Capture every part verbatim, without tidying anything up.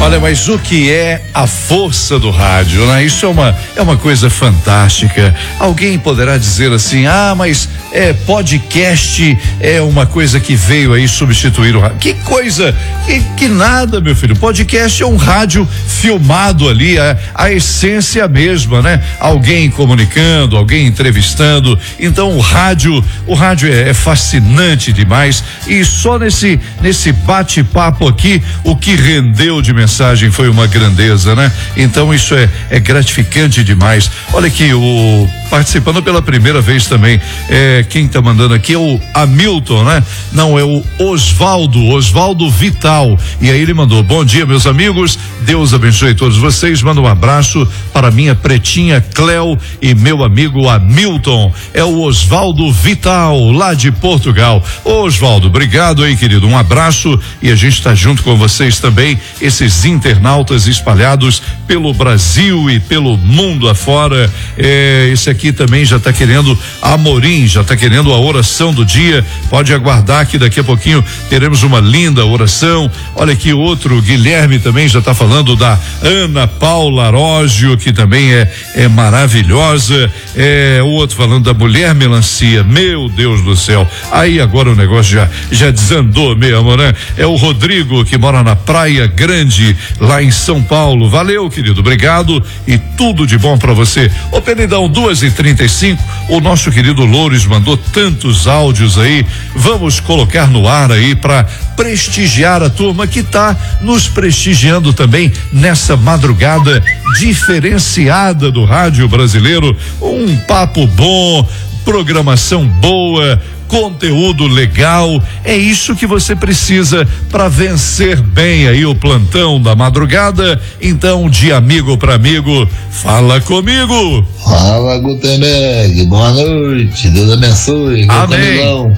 Olha, mas o que é a força do rádio, né? Isso é uma, é uma coisa fantástica. Alguém poderá dizer assim, ah, mas é, podcast é uma coisa que veio aí substituir o rádio. Que coisa, que, que nada, meu filho. Podcast é um rádio filmado ali, a, a essência mesma, né? Alguém comunicando, alguém entrevistando. Então o rádio, o rádio é, é fascinante demais, e só nesse, nesse bate-papo aqui, o que rendeu de mensagem foi uma grandeza, né? Então isso é, é gratificante demais. Olha aqui, o participando pela primeira vez também, é, quem tá mandando aqui é o Hamilton, né? Não, é o Osvaldo, Osvaldo Vital, e aí ele mandou: bom dia, meus amigos, Deus abençoe todos vocês, manda um abraço para minha pretinha Cleo e meu amigo Hamilton. É o Osvaldo Vital, lá de Portugal. Ô Osvaldo, obrigado aí, querido, um abraço, e a gente tá junto com vocês também, esses internautas espalhados pelo Brasil e pelo mundo afora. É, esse aqui também já está querendo Amorim, já está querendo a oração do dia. Pode aguardar que daqui a pouquinho teremos uma linda oração. Olha aqui, outro Guilherme também já está falando da Ana Paula Arósio, que também é, é maravilhosa. É, o outro falando da Mulher Melancia. Meu Deus do céu, aí agora o negócio já, já desandou mesmo, né? É o Rodrigo, que mora na Praia Grande, lá em São Paulo. Valeu, querido, obrigado e tudo de bom para você. Ô Penidão, duas e trinta e cinco, o nosso querido Loures mandou tantos áudios aí, vamos colocar no ar aí para prestigiar a turma que tá nos prestigiando também nessa madrugada diferenciada do rádio brasileiro. Um papo bom, programação boa, conteúdo legal, é isso que você precisa para vencer bem aí o plantão da madrugada. Então, de amigo para amigo, fala comigo. Fala, Gutenberg, boa noite, Deus abençoe. Amém.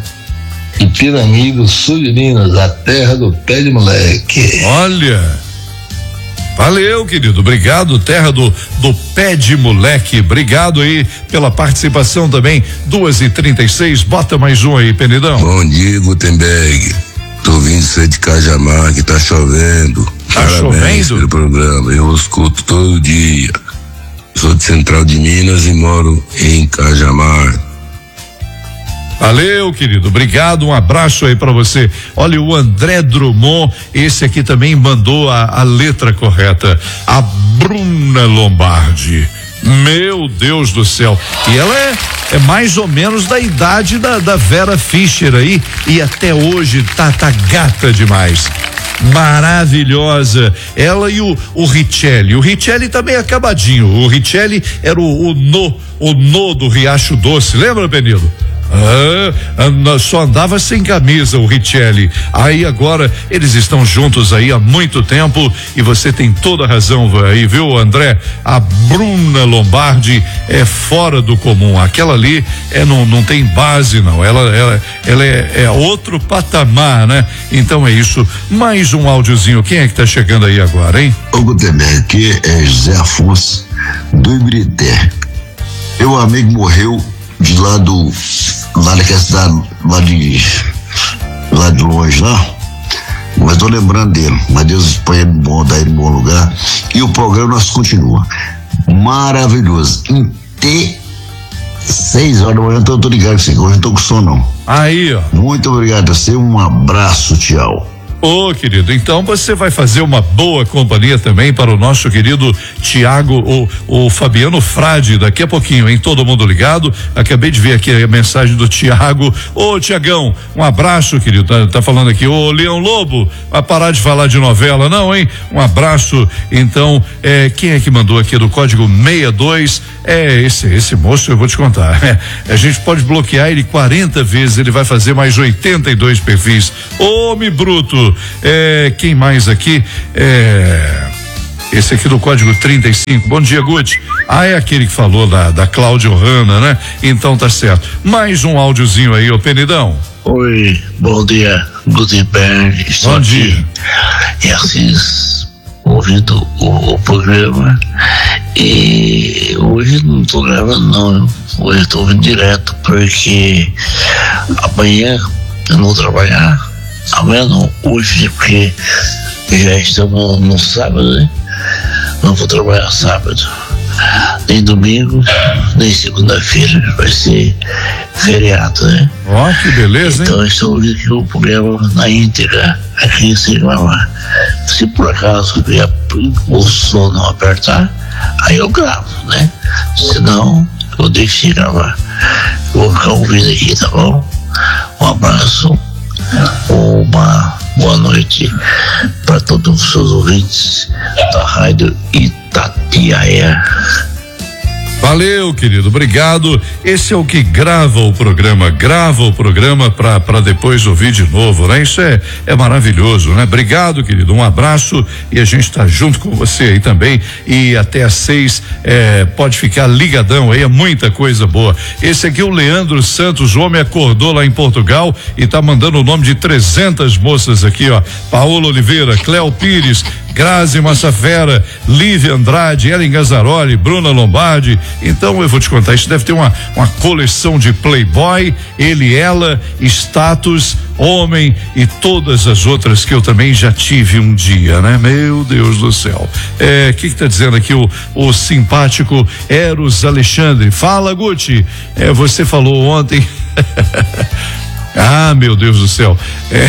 E Piramigo, sul de Minas, a terra do pé de moleque. Olha, valeu, querido, obrigado, terra do, do pé de moleque, obrigado aí pela participação também. Duas e trinta e seis, bota mais um aí, Penidão. Bom dia, Gutenberg, tô vindo ser de Cajamar, que tá chovendo. Tá Parabéns chovendo? pelo programa, eu escuto todo dia. Sou de Central de Minas e moro em Cajamar. Valeu, querido, obrigado, um abraço aí pra você. Olha, o André Drummond, esse aqui também mandou a, a letra correta, a Bruna Lombardi. Meu Deus do céu, e ela é, é mais ou menos da idade da, da Vera Fischer aí, e até hoje tá, tá gata demais. Maravilhosa, ela e o, o Richelli, o Richelli tá bem acabadinho, o Richelli era o, o no, o no do Riacho Doce, lembra, Benilo? Ah, só andava sem camisa o Richelli. Aí agora eles estão juntos aí há muito tempo, e você tem toda a razão aí, viu, André? A Bruna Lombardi é fora do comum. Aquela ali é, não, não tem base, não. Ela, ela, ela é, é outro patamar, né? Então é isso. Mais um áudiozinho. Quem é que tá chegando aí agora, hein? Ô Gutenberg, aqui é José Afonso do Ibirité. Meu amigo morreu de lá do, lá daquela cidade, lá de, lá de longe, lá. Mas tô lembrando dele. Mas Deus põe ele bom, dá ele em bom lugar. E o programa nosso continua. Maravilhoso. Em T, seis horas da manhã, eu tô ligado com você, hoje eu não tô com sono, não. Aí, ó. Muito obrigado a você, um abraço, tchau. Ô, oh, querido, então você vai fazer uma boa companhia também para o nosso querido Tiago, o, o Fabiano Frade, daqui a pouquinho, hein? Todo mundo ligado. Acabei de ver aqui a mensagem do Tiago. Ô, Tiagão, um abraço, querido. Tá, tá falando aqui, ô, Leão Lobo, vai parar de falar de novela, não, hein? Um abraço. Então, é, quem é que mandou aqui do código sessenta e dois? É, esse, esse moço, eu vou te contar. É, a gente pode bloquear ele quarenta vezes, ele vai fazer mais oitenta e dois perfis. Homem bruto. É, quem mais aqui? É, esse aqui do código trinta e cinco. Bom dia, Guti. Ah, é aquele que falou da, da Cláudia Hanna, né? Então tá certo. Mais um áudiozinho aí, ô Penidão. Oi, bom dia, Gutenberg. Bom dia. E assim, ouvindo o, o programa, e hoje não tô gravando, não. Hoje eu tô ouvindo direto, porque amanhã eu não vou trabalhar. Amanhã não, hoje, porque Já estamos no sábado, né? Não vou trabalhar sábado, nem domingo, nem segunda-feira, vai ser feriado, né? Ó, oh, que beleza, hein? Então estou ouvindo aqui o programa na íntegra, aqui sem gravar. Se por acaso vier o som não apertar, aí eu gravo, né? Senão, eu deixo de gravar. Eu vou ficar ouvindo aqui, tá bom? Um abraço, uma boa noite para todos os seus ouvintes da Rádio Itatiaia. Valeu, querido, obrigado. Esse é o que grava o programa, grava o programa para para depois ouvir de novo, né? Isso é é maravilhoso, né? Obrigado, querido, um abraço e a gente tá junto com você aí também e até às seis, é, pode ficar ligadão aí, é muita coisa boa. Esse aqui é o Leandro Santos, o homem acordou lá em Portugal e tá mandando o nome de trezentas moças aqui, ó. Paola Oliveira, Cléo Pires, Grazi Massafera, Lívia Andrade, Ellen Gazzaroli, Bruna Lombardi. Então eu vou te contar, isso deve ter uma, uma coleção de Playboy, ele, ela, status, homem e todas as outras que eu também já tive um dia, né? Meu Deus do céu. É, o que que tá dizendo aqui o, o simpático Eros Alexandre? Fala, Guti. É, você falou ontem. Ah, meu Deus do céu. É.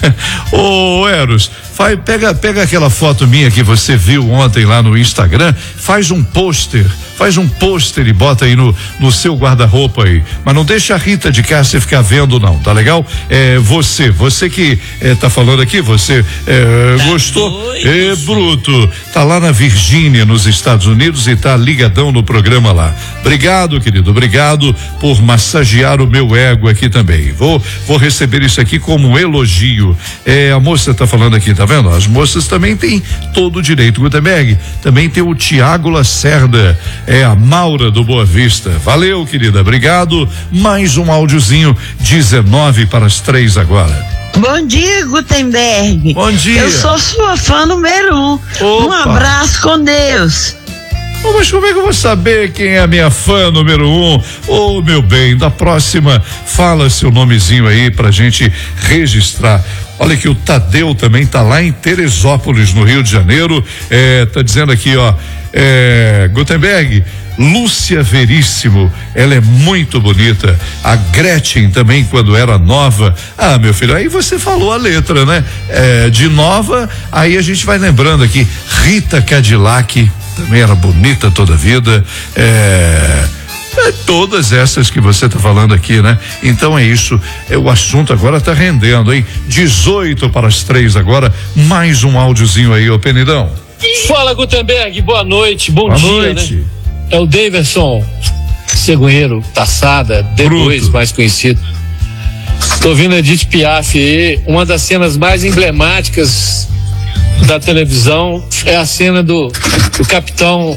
Ô, Eros, faz, pega, pega aquela foto minha que você viu ontem lá no Instagram, faz um pôster, faz um pôster e bota aí no, no seu guarda-roupa aí, mas não deixa a Rita de Cássia ficar vendo não, tá legal? É, você, você que é, tá falando aqui, você é, tá gostou? Doido, é bruto, tá lá na Virgínia, nos Estados Unidos e tá ligadão no programa lá. Obrigado, querido, obrigado por massagear o meu ego aqui também. Vou, vou receber isso aqui como um elogio. É, a moça tá falando aqui, tá vendo? As moças também têm todo o direito. Gutenberg, também tem o Tiago Lacerda, é a Maura do Boa Vista. Valeu, querida, obrigado. Mais um áudiozinho, dezenove para as três agora. Bom dia, Gutenberg. Bom dia. Eu sou sua fã número um. Opa. Um abraço com Deus. Oh, mas como é que eu vou saber quem é a minha fã número um? Ô, oh, meu bem, da próxima, fala seu nomezinho aí pra gente registrar. Olha que o Tadeu também tá lá em Teresópolis, no Rio de Janeiro, é, tá dizendo aqui, ó, é, Gutenberg, Lúcia Veríssimo, ela é muito bonita. A Gretchen também, quando era nova. Ah, meu filho, aí você falou a letra, né? É, de nova, aí a gente vai lembrando aqui, Rita Cadillac, também era bonita toda a vida, é, é, todas essas que você está falando aqui, né? Então é isso, é, o assunto agora está rendendo, hein? dezoito para as três agora, mais um áudiozinho aí, ô Penidão. Fala, Gutenberg, boa noite, bom boa dia, noite. Né? É o Daverson Cegonheiro Taçada, D dois Bruto. Mais conhecido. Tô ouvindo a Edith Piaf aí, uma das cenas mais emblemáticas da televisão é a cena do, do capitão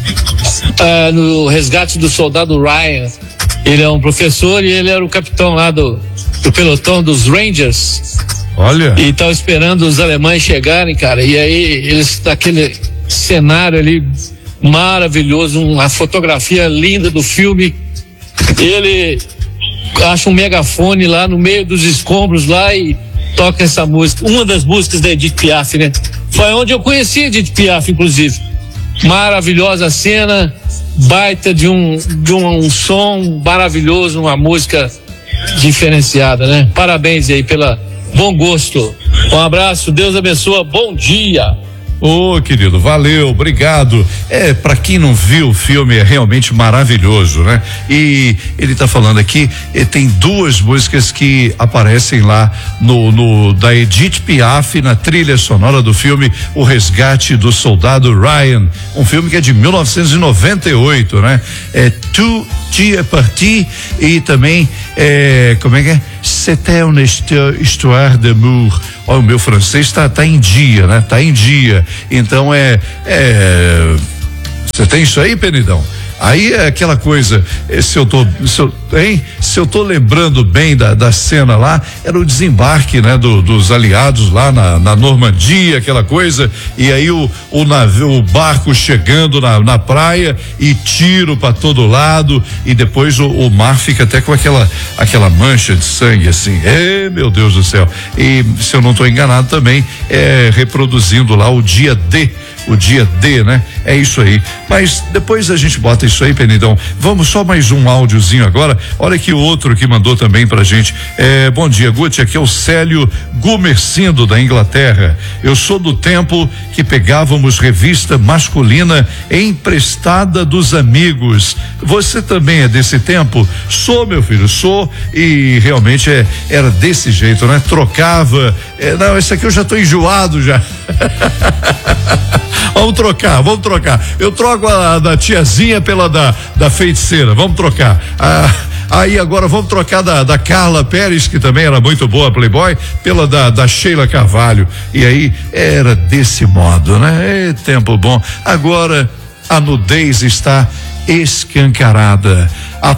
uh, no resgate do soldado Ryan. Ele é um professor e ele era o capitão lá do, do pelotão dos Rangers. Olha. E estão esperando os alemães chegarem, cara. E aí eles, daquele cenário ali maravilhoso, uma fotografia linda do filme. Ele acha um megafone lá no meio dos escombros lá e toca essa música, uma das músicas da Edith Piaf, né? Foi onde eu conheci a Edith Piaf, inclusive. Maravilhosa cena, baita de um, de um, um som maravilhoso, uma música diferenciada, né? Parabéns aí pela bom gosto. Um abraço, Deus abençoe, bom dia. Ô, oh, querido, valeu, obrigado. É, pra quem não viu o filme, é realmente maravilhoso, né? E ele tá falando aqui, eh, tem duas músicas que aparecem lá no, no da Edith Piaf na trilha sonora do filme O Resgate do Soldado Ryan, um filme que é de mil novecentos e noventa e oito, né? É Tu Dia Parti e também é, como é que é? C'était une histoire d'amour. Olha, o meu francês tá, tá em dia, né? Tá em dia. Então é, é, você tem isso aí, Penidão? Aí é aquela coisa, se eu tô, se eu, hein? Se eu tô lembrando bem da, da cena lá, era o desembarque, né? Do, dos aliados lá na, na Normandia, aquela coisa, e aí o, o navio, o barco chegando na, na praia e tiro para todo lado, e depois o, o mar fica até com aquela, aquela mancha de sangue, assim, é, meu Deus do céu. E se eu não tô enganado também, é reproduzindo lá o dia D, o dia D, né? É isso aí. Mas depois a gente bota isso aí, Penidão. Vamos só mais um áudiozinho agora. Olha aqui o outro que mandou também pra gente. É, bom dia, Guti. Aqui é o Célio Gumercindo, da Inglaterra. Eu sou do tempo que pegávamos revista masculina emprestada dos amigos. Você também é desse tempo? Sou, meu filho, sou. E realmente é, era desse jeito, né? Trocava. É, não, esse aqui eu já tô enjoado já. Vamos trocar, vamos trocar. Eu troco a da tiazinha pela da, da feiticeira. Vamos trocar. Ah, aí agora vamos trocar da, da Carla Pérez, que também era muito boa Playboy, pela da, da Sheila Carvalho. E aí era desse modo, né? É tempo bom. Agora a nudez está escancarada. A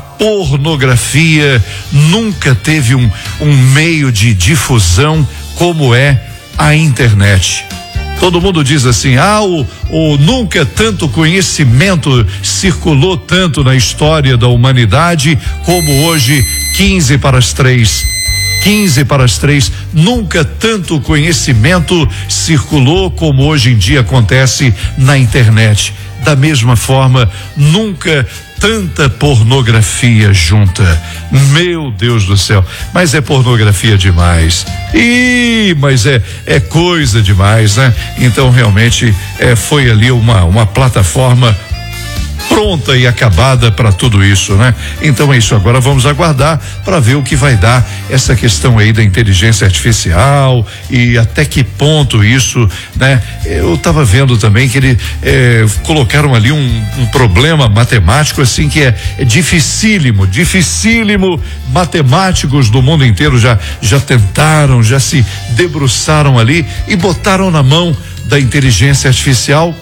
pornografia nunca teve um, um meio de difusão como é a internet. Todo mundo diz assim, ah, o, o nunca tanto conhecimento circulou tanto na história da humanidade como hoje, quinze para as três. quinze para as três, nunca tanto conhecimento circulou como hoje em dia acontece na internet. Da mesma forma, nunca tanta pornografia junta. Meu Deus do céu, mas é pornografia demais. Ih, mas é é coisa demais, né? Então realmente é, foi ali uma uma plataforma pronta e acabada para tudo isso, né? Então é isso, agora vamos aguardar para ver o que vai dar essa questão aí da inteligência artificial e até que ponto isso, né? Eu estava vendo também que ele eh, colocaram ali um, um problema matemático assim que é, é dificílimo, dificílimo. Matemáticos do mundo inteiro já já tentaram, já se debruçaram ali e botaram na mão da inteligência artificial.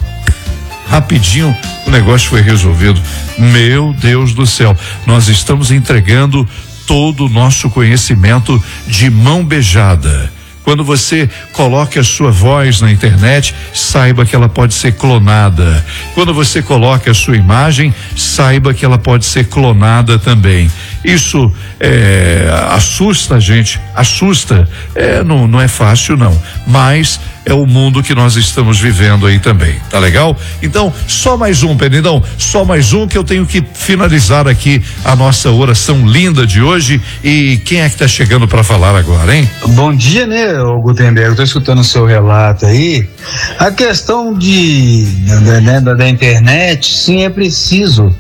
Rapidinho o negócio foi resolvido. Meu Deus do céu, nós estamos entregando todo o nosso conhecimento de mão beijada. Quando você coloca a sua voz na internet, saiba que ela pode ser clonada. Quando você coloca a sua imagem, saiba que ela pode ser clonada também. Isso é, assusta a gente, assusta. É, não, não é fácil não, mas é o mundo que nós estamos vivendo aí também, tá legal? Então, só mais um, Penidão, só mais um que eu tenho que finalizar aqui a nossa oração linda de hoje. E quem é que tá chegando para falar agora, hein? Bom dia, né, Gutenberg? Eu tô escutando o seu relato aí. A questão de da, né, da, da internet, sim, é preciso.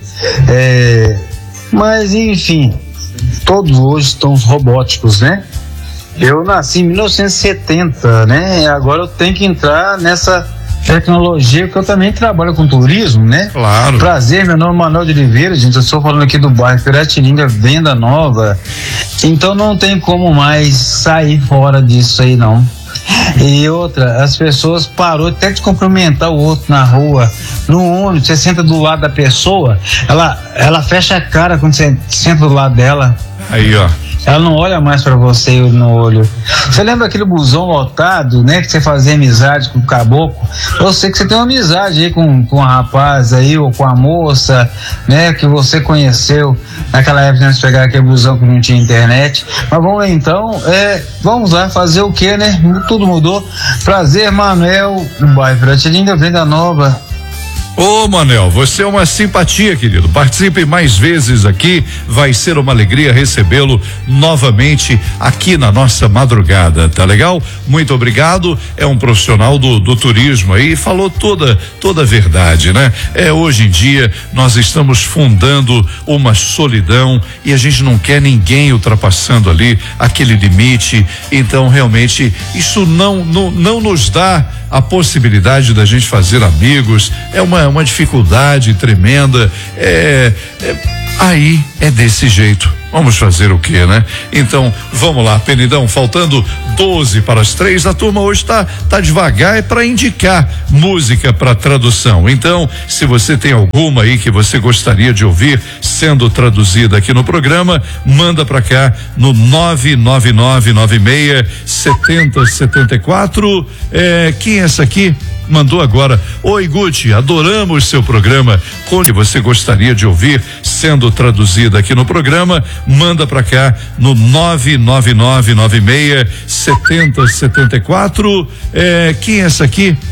É, mas, enfim, todos hoje estão robóticos, né? Eu nasci em mil novecentos e setenta, né? Agora eu tenho que entrar nessa tecnologia, porque eu também trabalho com turismo, né? Claro. Prazer, meu nome é Manuel de Oliveira, gente. Eu estou falando aqui do bairro Piratininga, Venda Nova. Então não tem como mais sair fora disso aí, não. E outra, as pessoas parou até de cumprimentar o outro na rua, no ônibus. Você senta do lado da pessoa, ela, ela fecha a cara quando você senta do lado dela. Aí, ó. Ela não olha mais pra você no olho. Você lembra aquele busão lotado, né? Que você fazia amizade com o caboclo? Eu sei que você tem uma amizade aí com, com a rapaz aí, ou com a moça, né? Que você conheceu naquela época antes de pegar aquele busão que não tinha internet. Mas vamos lá então, é, vamos lá fazer o que, né? Tudo mudou. Prazer, Manuel, no bairro Piratininga, Venda Nova. Ô, Manel, você é uma simpatia, querido. Participe mais vezes aqui. Vai ser uma alegria recebê-lo novamente aqui na nossa madrugada, tá legal? Muito obrigado. É um profissional do, do turismo aí, falou toda toda a verdade, né? É, hoje em dia nós estamos fundando uma solidão e a gente não quer ninguém ultrapassando ali aquele limite. Então, realmente, isso não não, não nos dá a possibilidade da gente fazer amigos. É uma uma dificuldade tremenda. É, é, aí é desse jeito. Vamos fazer o quê, né? Então, vamos lá, Penidão, faltando doze para as três, a turma hoje tá, tá devagar, é para indicar música para tradução. Então, se você tem alguma aí que você gostaria de ouvir sendo traduzida aqui no programa, manda para cá no nove nove nove nove seis sete zero sete quatro. É, quem é essa aqui? Mandou agora. Oi, Guti, adoramos seu programa. Qual que você gostaria de ouvir sendo traduzida aqui no programa? Manda para cá no nove nove nove nove seis sete zero sete quatro. É, quem é essa aqui?